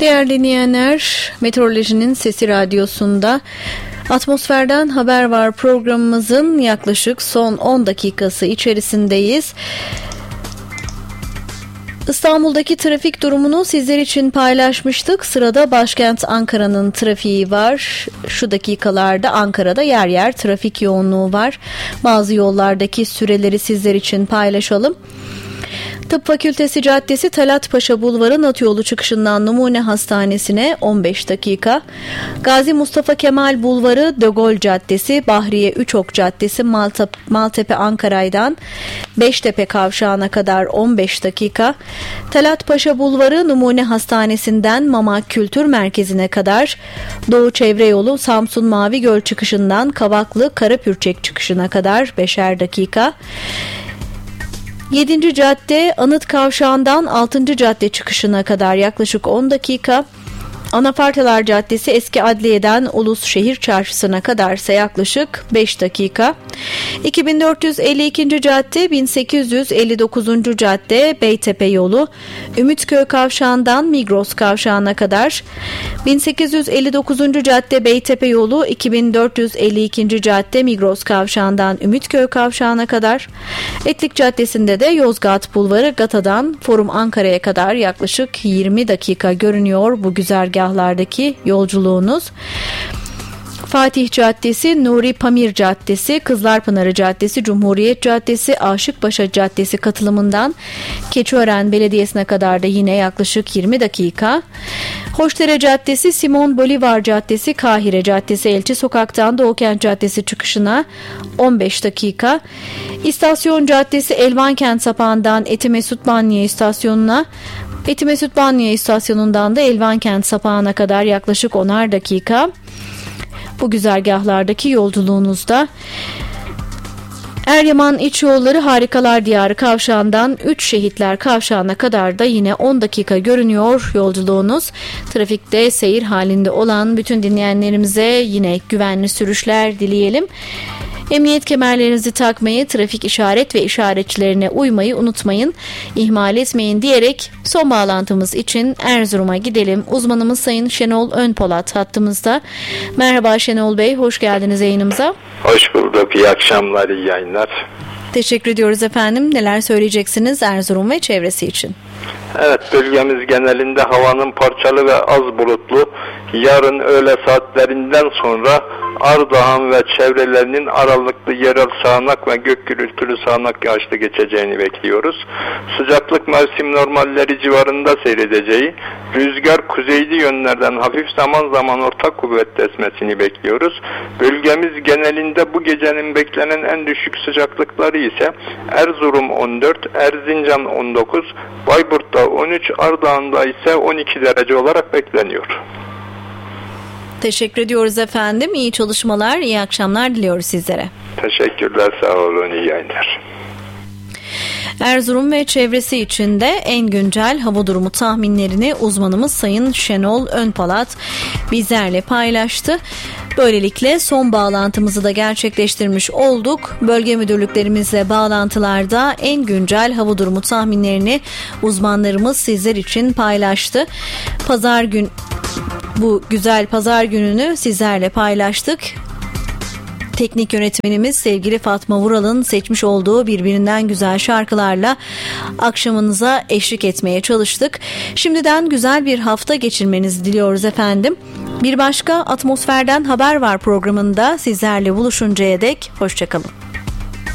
Değerli dinleyenler, Meteorolojinin Sesi Radyosu'nda Atmosferden Haber Var programımızın yaklaşık son 10 dakikası içerisindeyiz. İstanbul'daki trafik durumunu sizler için paylaşmıştık. Sırada başkent Ankara'nın trafiği var. Şu dakikalarda Ankara'da yer yer trafik yoğunluğu var. Bazı yollardaki süreleri sizler için paylaşalım. Tıp Fakültesi Caddesi Talat Paşa Bulvarı Natyolu çıkışından Numune Hastanesi'ne 15 dakika. Gazi Mustafa Kemal Bulvarı De Gaulle Caddesi Bahriye Üçok Caddesi Maltepe Ankara'dan Beştepe Kavşağı'na kadar 15 dakika. Talat Paşa Bulvarı Numune Hastanesi'nden Mamak Kültür Merkezi'ne kadar. Doğu Çevre Yolu Samsun Mavi Göl çıkışından Kavaklı Karapürçek çıkışına kadar 5'er dakika. 7. Cadde Anıt Kavşağı'ndan 6. Cadde çıkışına kadar yaklaşık 10 dakika. Anafartalar Caddesi Eski Adliye'den Ulus Şehir Çarşısı'na kadarsa yaklaşık 5 dakika. 2452. Cadde 1859. Cadde Beytepe Yolu Ümitköy Kavşağı'ndan Migros Kavşağı'na kadar. 1859. Cadde Beytepe Yolu 2452. Cadde Migros Kavşağı'ndan Ümitköy Kavşağı'na kadar. Etlik Caddesi'nde de Yozgat Bulvarı Gata'dan Forum Ankara'ya kadar yaklaşık 20 dakika görünüyor bu güzergahlardaki yolculuğunuz. Fatih Caddesi, Nuri Pamir Caddesi, Kızlarpınarı Caddesi, Cumhuriyet Caddesi, Aşıkpaşa Caddesi katılımından Keçiören Belediyesi'ne kadar da yine yaklaşık 20 dakika. Hoşdere Caddesi, Simon Bolivar Caddesi, Kahire Caddesi, Elçi Sokak'tan Doğukent Caddesi çıkışına 15 dakika. İstasyon Caddesi, Elvankent Sapağı'ndan Etimesut Banniye İstasyonu'na, Etimesut Banniye İstasyonu'ndan da Elvankent Sapağı'na kadar yaklaşık 10'ar dakika. Bu güzergahlardaki yolculuğunuzda Eryaman İç Yolları Harikalar Diyarı Kavşağı'ndan 3 Şehitler Kavşağı'na kadar da yine 10 dakika görünüyor yolculuğunuz. Trafikte seyir halinde olan bütün dinleyenlerimize yine güvenli sürüşler dileyelim. Emniyet kemerlerinizi takmayı, trafik işaret ve işaretçilerine uymayı unutmayın, ihmal etmeyin diyerek son bağlantımız için Erzurum'a gidelim. Uzmanımız Sayın Şenol Önpolat hattımızda. Merhaba Şenol Bey, hoş geldiniz yayınımıza. Hoş bulduk, iyi akşamlar, iyi yayınlar. Teşekkür ediyoruz efendim. Neler söyleyeceksiniz Erzurum ve çevresi için? Evet, bölgemiz genelinde havanın parçalı ve az bulutlu, yarın öğle saatlerinden sonra Ardahan ve çevrelerinin aralıklı yerel sağanak ve gök gürültülü sağanak yağışlı geçeceğini bekliyoruz. Sıcaklık mevsim normalleri civarında seyredeceği, rüzgar kuzeyli yönlerden hafif zaman zaman orta kuvvetle esmesini bekliyoruz. Bölgemiz genelinde bu gecenin beklenen en düşük sıcaklıkları ise Erzurum 14, Erzincan 19, Bayburt'ta 13, Ardahan'da ise 12 derece olarak bekleniyor. Teşekkür ediyoruz efendim. İyi çalışmalar, iyi akşamlar diliyoruz sizlere. Teşekkürler, sağ olun, iyi yayınlar. Erzurum ve çevresi için de en güncel hava durumu tahminlerini uzmanımız Sayın Şenol Önpolat bizlerle paylaştı. Böylelikle son bağlantımızı da gerçekleştirmiş olduk. Bölge müdürlüklerimizle bağlantılarda en güncel hava durumu tahminlerini uzmanlarımız sizler için paylaştı. Bu güzel pazar gününü sizlerle paylaştık. Teknik yönetmenimiz sevgili Fatma Vural'ın seçmiş olduğu birbirinden güzel şarkılarla akşamınıza eşlik etmeye çalıştık. Şimdiden güzel bir hafta geçirmenizi diliyoruz efendim. Bir başka Atmosferden Haber Var programında sizlerle buluşuncaya dek hoşçakalın.